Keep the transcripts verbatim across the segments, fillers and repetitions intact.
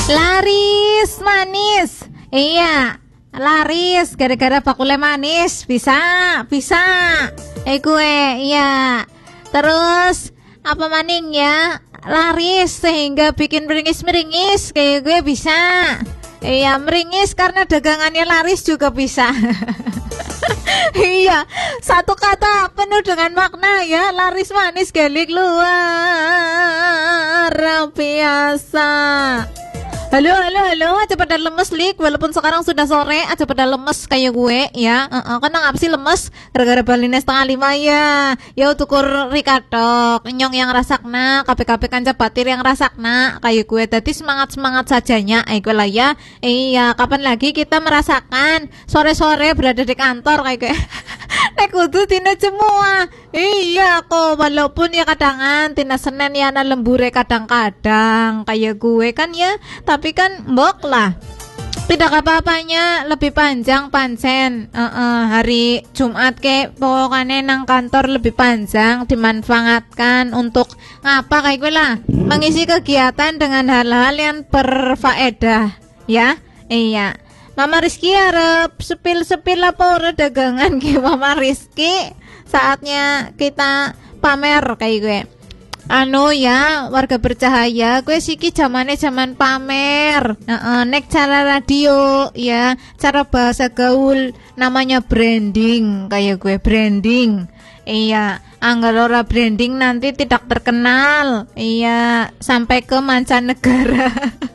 Laris manis. Iya, laris gara-gara bakule manis. Bisa, bisa. Eh gue, iya. Terus apa maning ya? Laris sehingga bikin meringis-meringis kayak gue bisa. Iya, meringis karena dagangannya laris juga bisa. Iya, satu kata penuh dengan makna ya. Laris manis gelik luar biasa. Halo, halo, halo, aja pada lemes lik. Walaupun sekarang sudah sore, aja pada lemes kayak gue ya. uh-uh, Karena ngapa sih lemes? Gara-gara balinnya setengah lima ya. Ya tukur rikatok nyong yang rasakna, kape-kape kanca batir yang rasakna kayak gue. Tadi semangat-semangat sajanya eh gue lah ya. Iya, kapan lagi kita merasakan sore-sore berada di kantor kayak gue. Nek kudu tina semua. Iya kok, walaupun ya kadangan tina Senin ya na lembure kadang-kadang kayak gue kan ya. Tapi kan mbok lah, tidak apa-apanya lebih panjang pancen. uh-uh, Hari Jumat ke pokoknya nang kantor lebih panjang dimanfaatkan untuk ngapa kayak gue lah, mengisi kegiatan dengan hal-hal yang berfaedah ya. Iya, Mama Rizky harap sepil-sepil apa ora dagangan ke Mama Rizky. Saatnya kita pamer kayak gue. Anu ya, warga bercahaya, gue siki zamane zaman pamer. Heeh, nek cara radio ya, cara bahasa gaul namanya branding kayak gue, branding. Iya, anggar ora branding nanti tidak terkenal. Iya, sampai ke mancanegara.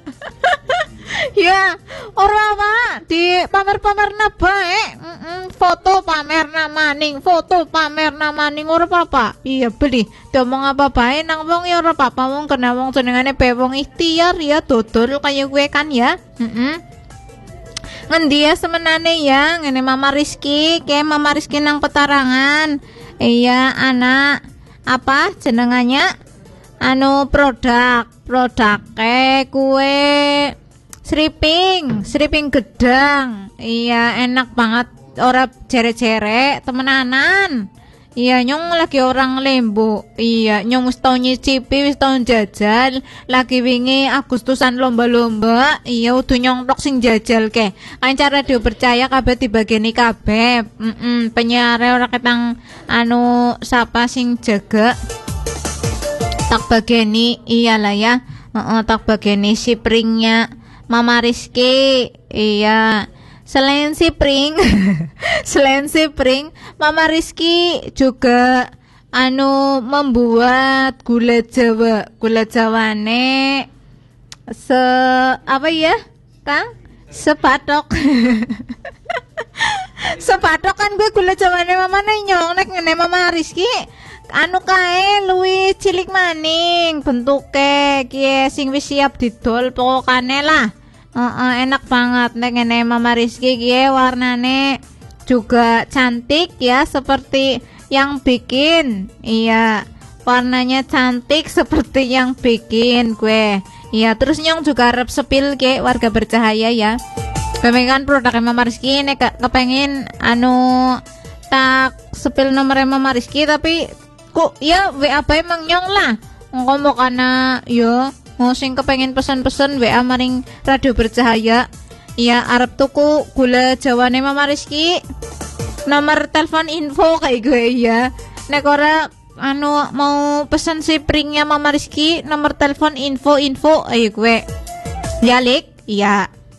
Ya, ora apa di pamer-pamer bae. Mm-mm, foto pamer namaning, foto pamer namaning ora apa-apa. Iya beli, diomong apa bae nang wong ya ora apa-apa, wong kena wong jenengane be wong ikhtiar ya dodol kaya gue kan ya. Heeh. Ngendi ya semenane ya, ngene Mama Rizky, ke Mama Rizky nang petarangan. Iya, anak apa jenengannya? Anu produk, produk ke kue Sriping, sriping gedang. Iya, enak banget. Ora jere-jere, temenanan. Iya, nyong lagi orang lembu. Iya, nyong wis tau nyicipi, wis tau jajal. Lagi wingi Agustusan lomba-lomba. Iya, udah nyong tok sing jajal ke. Kanca radio percaya kabeh dibageni kabeh. Heeh, penyiar ora ketang anu sapa sing jaga. Tak bageni iyalah ya. Heeh, tak bageni sipringnya Mama Rizky. Iya, selain sipring selain sipring Mama Rizky juga anu membuat gula Jawa. Gula Jawane se apa ya Kang? Sepatok. Sepatok kan gue gula Jawane Mama nyong nek ngene Mama Rizky anu kae luwih cilik maning bentuke kiye sing wis siap didol pokokane lah. Heeh, enak banget nek ngene Mama Rizky kiye warnane juga cantik ya seperti yang bikin. Iya, warnanya cantik seperti yang bikin gue. Iya, terus nyong juga arep sepil ke warga bercahaya ya. Kepengen produknya Mama Rizky nek kepengin anu tak sepil nomornya Mama Rizky tapi kok ya W A bae mang nyong lah. Ngomong kana yo mau sing kepengen pesan-pesan W A maring radio bercahaya. Iya, arep tuku gula Jawane Mama Rizky. Nomor telepon info kayak gue ya. Nek ora anu mau pesan sipringnya Mama Rizky, nomor telepon info info ayo gue. Ya Lik, iya.